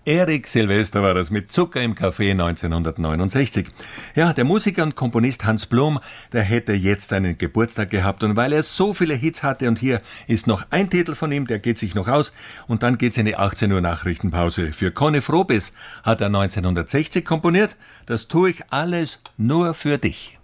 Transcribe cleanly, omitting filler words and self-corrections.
Erik Silvester war das mit Zucker im Café 1969. Ja, der Musiker und Komponist Hans Blum, der hätte jetzt einen Geburtstag gehabt. Und weil er so viele Hits hatte, und hier ist noch ein Titel von ihm, der geht sich noch aus. Und dann geht's in die 18 Uhr Nachrichtenpause. Für Conny Frobis hat er 1960 komponiert. Das tue ich alles nur für dich.